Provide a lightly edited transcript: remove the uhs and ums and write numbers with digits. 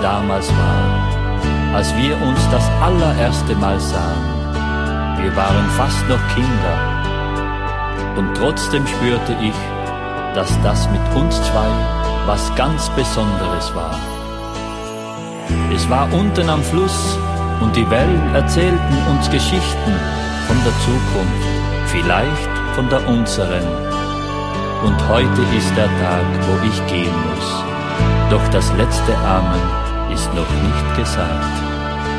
damals war, als wir uns das allererste Mal sahen. Wir waren fast noch Kinder und trotzdem spürte ich, dass das mit uns zwei was ganz Besonderes war. Es war unten am Fluss und die Wellen erzählten uns Geschichten von der Zukunft, vielleicht von der unseren. Und heute ist der Tag, wo ich gehen muss. Doch das letzte Amen ist noch nicht gesagt.